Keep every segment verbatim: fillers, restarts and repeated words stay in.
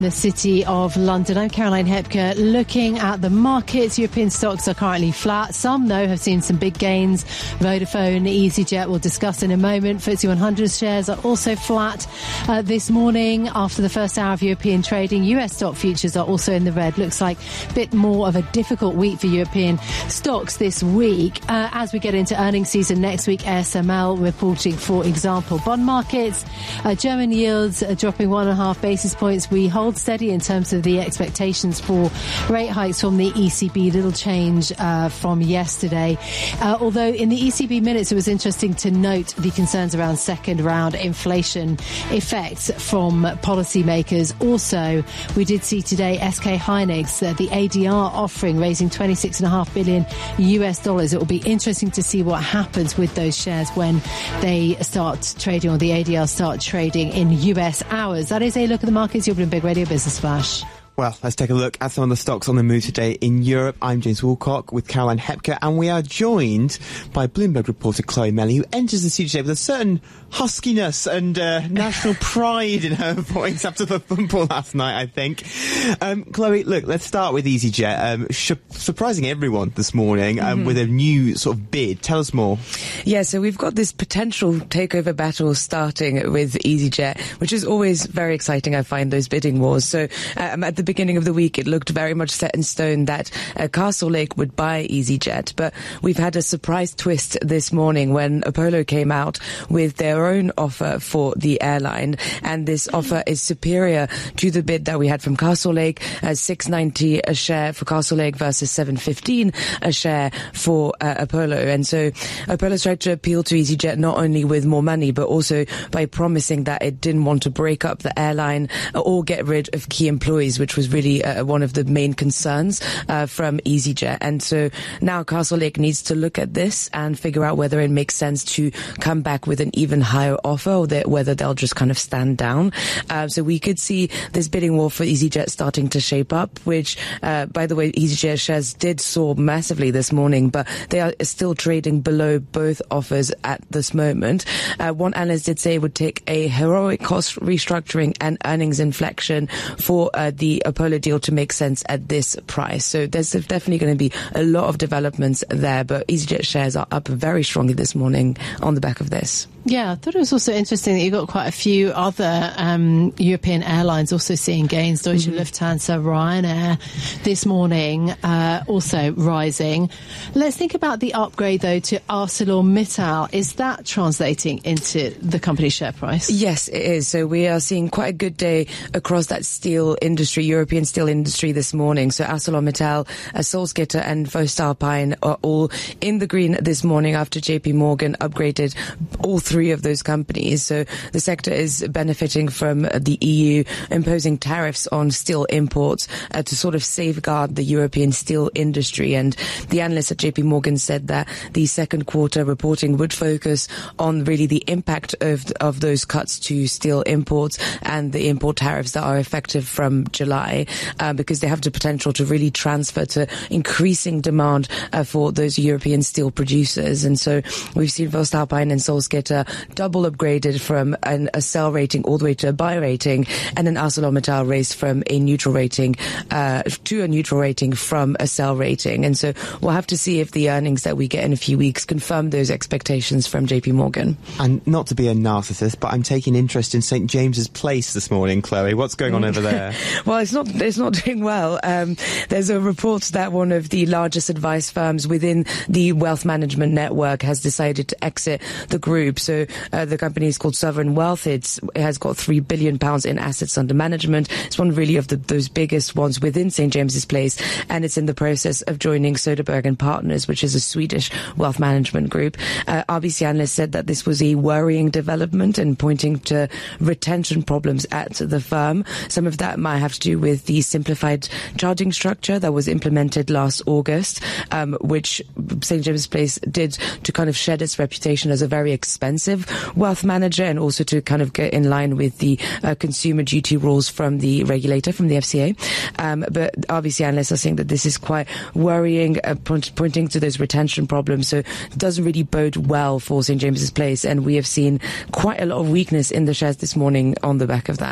The city of London. I'm Caroline Hepker. Looking at the markets, European stocks are currently flat. Some, though, have seen some big gains. Vodafone, EasyJet, we'll discuss in a moment. F T S E one hundred shares are also flat uh, this morning after the first hour of European trading. U S stock futures are also in the red. Looks like a bit more of a difficult week for European stocks this week. Uh, as we get into earnings season next week, A S M L reporting, for example. Bond markets, uh, German yields are dropping one and a half basis points. We hold steady in terms of the expectations for rate hikes from the E C B. Little change uh, from yesterday. Uh, although in the E C B minutes, it was interesting to note the concerns around second round inflation effects from policymakers. Also, we did see today S K Hynix, uh, the A D R offering, raising twenty-six point five billion U S dollars. It will be interesting to see what happens with those shares when they start trading, or the A D R start trading in U S hours. That is a look at the markets. Your Bloomberg Radio Business Flash. Well, let's take a look at some of the stocks on the move today in Europe. I'm James Woolcock with Caroline Hepker, and we are joined by Bloomberg reporter Chloe Melly, who enters the studio today with a certain huskiness and uh, national pride in her voice after the football last night, I think. Um, Chloe, look, let's start with EasyJet. Um, sh- surprising everyone this morning um, mm-hmm. with a new sort of bid. Tell us more. Yeah, so we've got this potential takeover battle starting with EasyJet, which is always very exciting, I find, those bidding wars. So um, at the beginning of the week, it looked very much set in stone that uh, Castlelake would buy EasyJet. But we've had a surprise twist this morning when Apollo came out with their own offer for the airline. And this offer is superior to the bid that we had from Castlelake, uh, six ninety a share for Castlelake versus seven fifteen a share for uh, Apollo. And so Apollo's tried to appeal to EasyJet not only with more money, but also by promising that it didn't want to break up the airline or get rid of key employees, which was really uh, one of the main concerns uh, from EasyJet. And so now Castlelake needs to look at this and figure out whether it makes sense to come back with an even higher offer, or that whether they'll just kind of stand down. Uh, so we could see this bidding war for EasyJet starting to shape up, which, uh, by the way, EasyJet shares did soar massively this morning, but they are still trading below both offers at this moment. Uh, one analyst did say it would take a heroic cost restructuring and earnings inflection for uh, the Apollo deal to make sense at this price. So there's definitely going to be a lot of developments there, but EasyJet shares are up very strongly this morning on the back of this. Yeah, I thought it was also interesting that you got quite a few other um, European airlines also seeing gains. Deutsche mm-hmm. Lufthansa, Ryanair this morning uh, also rising. Let's think about the upgrade, though, to ArcelorMittal. Is that translating into the company's share price? Yes, it is. So we are seeing quite a good day across that steel industry, European steel industry this morning. So ArcelorMittal, uh, Salzgitter and voestalpine are all in the green this morning after J P Morgan upgraded all three three of those companies. So the sector is benefiting from the E U imposing tariffs on steel imports uh, to sort of safeguard the European steel industry. And the analyst at J P Morgan said that the second quarter reporting would focus on really the impact of of those cuts to steel imports and the import tariffs that are effective from July, uh, because they have the potential to really transfer to increasing demand uh, for those European steel producers. And so we've seen voestalpine and Salzgitter double upgraded from an, a sell rating all the way to a buy rating, and then ArcelorMittal raised from a neutral rating uh, to a neutral rating from a sell rating. And so we'll have to see if the earnings that we get in a few weeks confirm those expectations from J P Morgan. And not to be a narcissist, but I'm taking interest in Saint James's Place this morning, Chloe. What's going on over there? Well, it's not it's not doing well. Um, there's a report that one of the largest advice firms within the wealth management network has decided to exit the group. So uh, the company is called Sovereign Wealth. It's, it has got three billion pounds in assets under management. It's one really of the, those biggest ones within Saint James's Place, and it's in the process of joining Söderberg and Partners, which is a Swedish wealth management group. Uh, R B C analysts said that this was a worrying development and pointing to retention problems at the firm. Some of that might have to do with the simplified charging structure that was implemented last August, um, which Saint James's Place did to kind of shed its reputation as a very expensive wealth manager, and also to kind of get in line with the uh, consumer duty rules from the regulator, from the F C A. Um, but R B C analysts are saying that this is quite worrying, uh, point, pointing to those retention problems. So it doesn't really bode well for Saint James's Place, and we have seen quite a lot of weakness in the shares this morning on the back of that.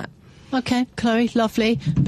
Okay, Chloe, lovely.